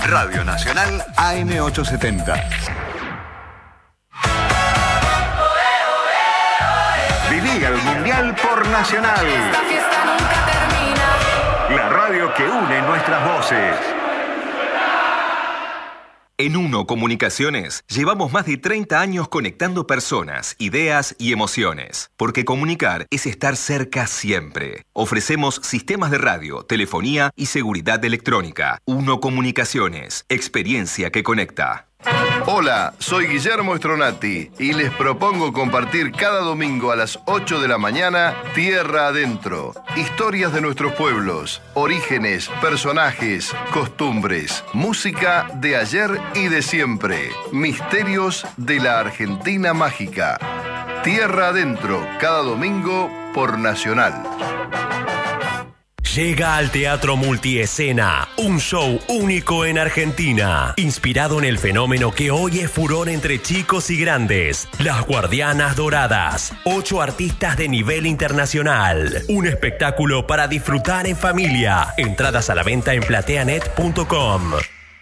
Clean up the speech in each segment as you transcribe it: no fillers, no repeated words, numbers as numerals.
Radio Nacional AM870. Viví el Mundial por Nacional. Esta fiesta nunca termina. La radio que une nuestras voces. En Uno Comunicaciones llevamos más de 30 años conectando personas, ideas y emociones. Porque comunicar es estar cerca siempre. Ofrecemos sistemas de radio, telefonía y seguridad electrónica. Uno Comunicaciones, experiencia que conecta. Hola, soy Guillermo Stronati y les propongo compartir cada domingo a las 8 de la mañana Tierra Adentro. Historias de nuestros pueblos, orígenes, personajes, costumbres, música de ayer y de siempre, misterios de la Argentina mágica. Tierra Adentro, cada domingo por Nacional. Llega al Teatro Multiescena, un show único en Argentina, inspirado en el fenómeno que hoy es furor entre chicos y grandes, Las Guardianas Doradas, 8 artistas de nivel internacional, un espectáculo para disfrutar en familia, entradas a la venta en plateanet.com.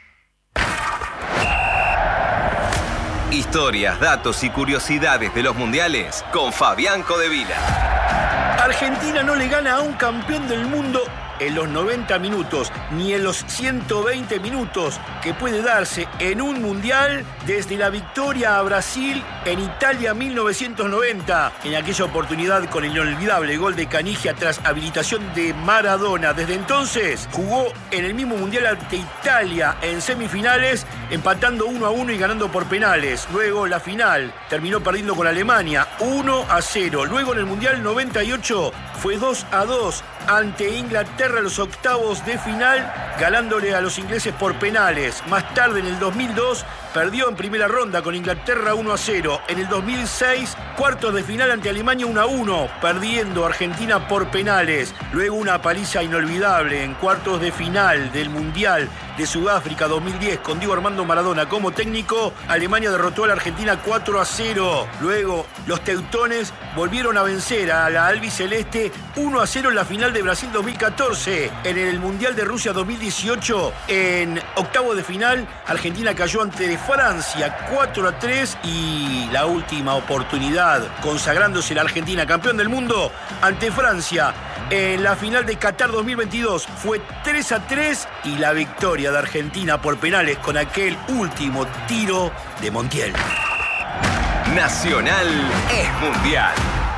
Historias, datos y curiosidades de los mundiales con Fabián Codevila. Argentina no le gana a un campeón del mundo en los 90 minutos, ni en los 120 minutos que puede darse en un mundial desde la victoria a Brasil en Italia 1990. En aquella oportunidad con el inolvidable gol de Canigia tras habilitación de Maradona. Desde entonces jugó en el mismo mundial ante Italia en semifinales, empatando 1-1 y ganando por penales. Luego la final terminó perdiendo con Alemania 1-0. Luego en el mundial 98 fue 2-2 ante Inglaterra en los octavos de final, ganándole a los ingleses por penales. Más tarde, en el 2002, perdió en primera ronda con Inglaterra 1-0. En el 2006, cuartos de final ante Alemania 1-1, perdiendo Argentina por penales. Luego una paliza inolvidable en cuartos de final del Mundial de Sudáfrica 2010 con Diego Armando Maradona como técnico. Alemania derrotó a la Argentina 4-0. Luego los teutones volvieron a vencer a la albiceleste 1-0 en la final de Brasil 2014. En el Mundial de Rusia 2018, en octavo de final, Argentina cayó ante Francia 4-3 y la última oportunidad consagrándose la Argentina campeón del mundo ante Francia en la final de Qatar 2022 fue 3-3 y la victoria de Argentina por penales con aquel último tiro de Montiel. Nacional es mundial.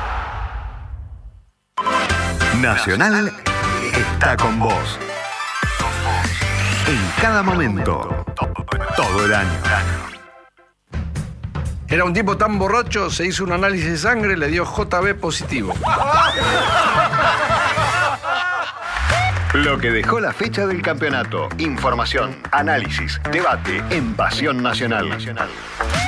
Nacional está con vos. En cada momento. Todo el año. Era un tipo tan borracho, se hizo un análisis de sangre, le dio JB positivo. Lo que dejó la fecha del campeonato. Información, análisis, debate en Pasión Nacional.